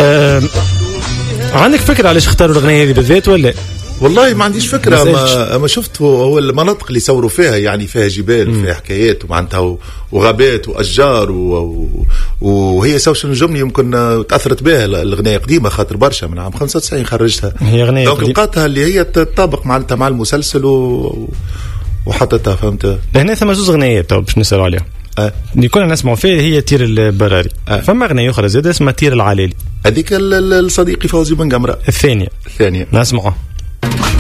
عندك فكرة علاش اختاروا الأغنية هذه بالذات ولا؟ والله ما عنديش فكرة. ما شفت هو المناطق اللي يصوروا فيها يعني فيها جبال وفيها حكايات ومعناتها وغابات وأشجار وهي سوشن نجمني يمكن تأثرت بها الأغنية قديمة خاطر برشا من عام 95 خرجتها. هي أغنية دونك لقاتها اللي هي تطابق معناتها مع المسلسل وحطتها فهمت. هنا ثم زوز أغنيات باش نسألوا عليهم. اللي كنا نسمعوا فيه هي تير البراري. فما أغنية أخرى زادة اسمها تير العلالي. هذيك الصديقي فوزي بن قمرة الثانية. نسمعه.